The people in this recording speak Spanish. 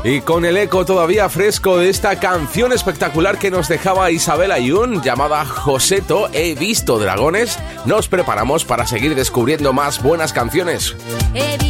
Y con el eco todavía fresco de esta canción espectacular que nos dejaba Isabel Ayun, llamada Joseto, He visto dragones, nos preparamos para seguir descubriendo más buenas canciones.